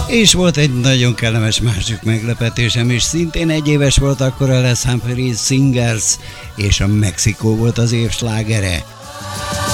És volt egy nagyon kellemes másik meglepetésem is, szintén egy éves volt akkor a Les Humphries Singers, és a Mexikó volt az év slágere.